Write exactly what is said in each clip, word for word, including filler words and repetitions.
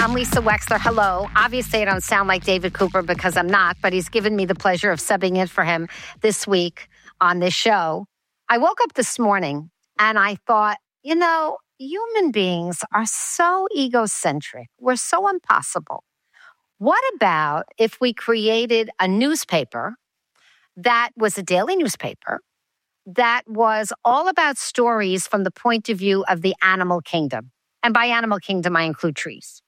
I'm Lisa Wexler. Hello. Obviously, I don't sound like David Cooper because I'm not, but he's given me the pleasure of subbing in for him this week on this show. I woke up this morning and I thought, you know, human beings are so egocentric. We're so impossible. What about if we created a newspaper that was a daily newspaper that was all about stories from the point of view of the animal kingdom? And by animal kingdom, I include trees.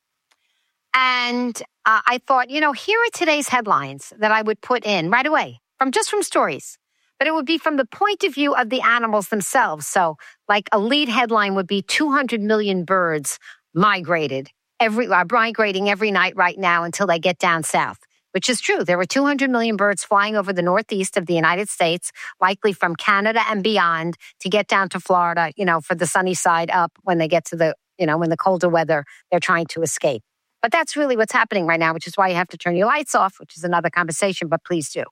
And uh, I thought, you know, here are today's headlines that I would put in right away from just from stories. But it would be from the point of view of the animals themselves. So like a lead headline would be two hundred million birds migrated, every are migrating every night right now until they get down south, which is true. There were two hundred million birds flying over the northeast of the United States, likely from Canada and beyond to get down to Florida, you know, for the sunny side up when they get to the, you know, when the colder weather, they're trying to escape. But that's really what's happening right now, which is why you have to turn your lights off, which is another conversation, but please do.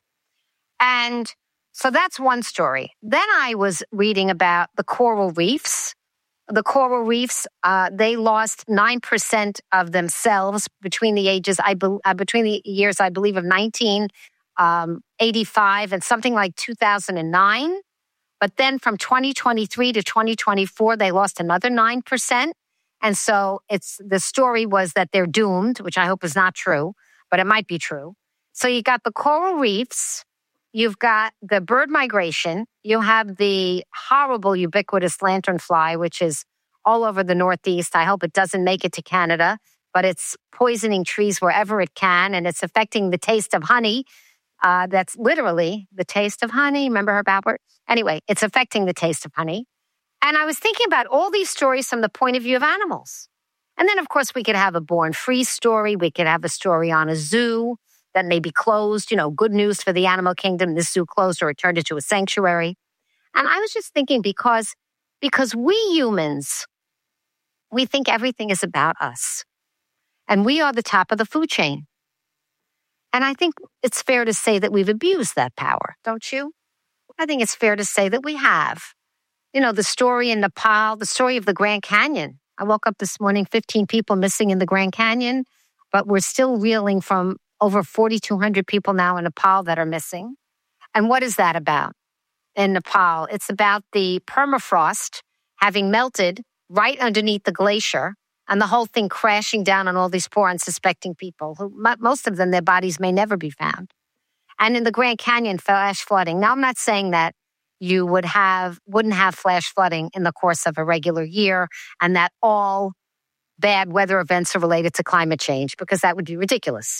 And so that's one story. Then I was reading about the coral reefs. The coral reefs, uh, they lost nine percent of themselves between the ages, I be, uh, between the years, I believe, of nineteen eighty-five and something like two thousand nine. But then from twenty twenty-three to twenty twenty-four, they lost another nine percent. And so it's the story was that they're doomed, which I hope is not true, but it might be true. So you got the coral reefs. You've got the bird migration. You have the horrible ubiquitous lanternfly, which is all over the Northeast. I hope it doesn't make it to Canada, but it's poisoning trees wherever it can, and it's affecting the taste of honey. Uh, that's literally the taste of honey. Remember Herb Alpert? Anyway, it's affecting the taste of honey. And I was thinking about all these stories from the point of view of animals. And then, of course, we could have a Born Free story. We could have a story on a zoo that may be closed. You know, good news for the animal kingdom. This zoo closed or it turned into a sanctuary. And I was just thinking because, because we humans, we think everything is about us. And we are the top of the food chain. And I think it's fair to say that we've abused that power, don't you? I think it's fair to say that we have. You know, the story in Nepal, the story of the Grand Canyon. I woke up this morning, fifteen people missing in the Grand Canyon, but we're still reeling from over forty-two hundred people now in Nepal that are missing. And what is that about in Nepal? It's about the permafrost having melted right underneath the glacier and the whole thing crashing down on all these poor unsuspecting people who, most of them, their bodies may never be found. And in the Grand Canyon, flash flooding. Now, I'm not saying that you would have, wouldn't have flash flooding in the course of a regular year and that all bad weather events are related to climate change, because that would be ridiculous.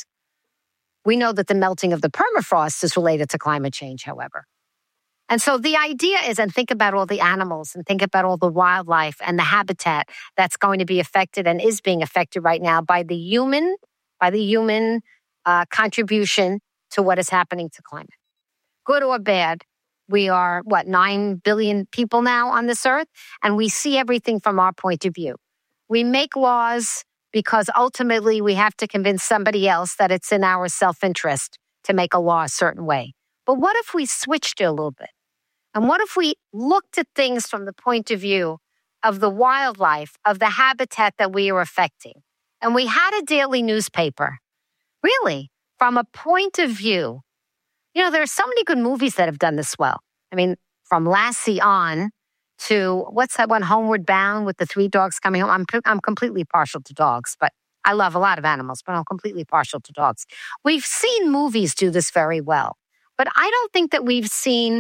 We know that the melting of the permafrost is related to climate change, however. And so the idea is, and think about all the animals and think about all the wildlife and the habitat that's going to be affected and is being affected right now by the human, by the human uh, contribution to what is happening to climate. Good or bad, we are, what, nine billion people now on this earth, and we see everything from our point of view. We make laws because ultimately we have to convince somebody else that it's in our self-interest to make a law a certain way. But what if we switched it a little bit? And what if we looked at things from the point of view of the wildlife, of the habitat that we are affecting? And we had a daily newspaper, really, from a point of view. You know, there are so many good movies that have done this well. I mean, from Lassie on to, what's that one, Homeward Bound with the three dogs coming home. I'm I'm completely partial to dogs, but I love a lot of animals, but I'm completely partial to dogs. We've seen movies do this very well, but I don't think that we've seen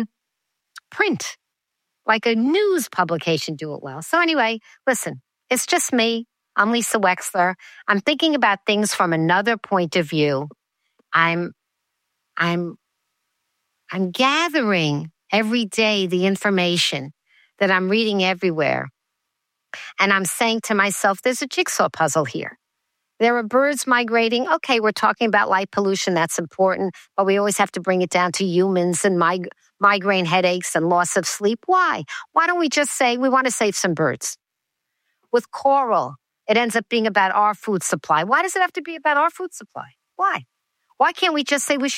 print, like a news publication, do it well. So anyway, listen, it's just me. I'm Lisa Wexler. I'm thinking about things from another point of view. I'm, I'm, I'm gathering every day the information that I'm reading everywhere. And I'm saying to myself, there's a jigsaw puzzle here. There are birds migrating. Okay, we're talking about light pollution. That's important. But we always have to bring it down to humans and mig- migraine headaches and loss of sleep. Why? Why don't we just say we want to save some birds? With coral, it ends up being about our food supply. Why does it have to be about our food supply? Why? Why can't we just say we should